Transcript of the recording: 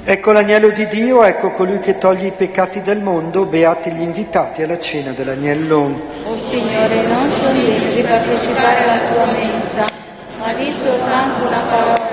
Ecco l'agnello di Dio, ecco colui che toglie i peccati del mondo, beati gli invitati alla cena dell'agnello. O Signore, non sono degno di partecipare alla tua mensa, ma di soltanto una parola